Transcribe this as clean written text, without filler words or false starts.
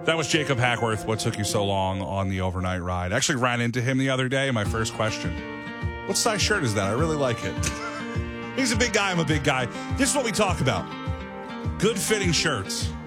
That was Jacob Hackworth. What took you so long on the overnight ride? I actually ran into him the other day. My first question: what size shirt is that? I really like it. He's a big guy. I'm a big guy. This is what we talk about: good fitting shirts.